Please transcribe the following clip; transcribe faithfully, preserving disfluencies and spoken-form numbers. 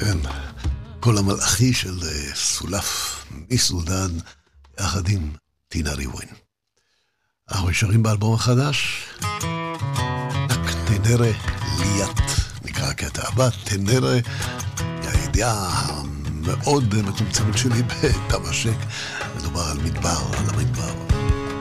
כן, כל המלאכי של סולף מסודן, יחד עם טינה ריווין. אנחנו נשארים באלבום החדש, טנרה ליאט, נקרא הקטע הבא, טנרה, הידיעה המאוד מצומצמת שלי בתמשק, מדובר על מדבר, על המדבר.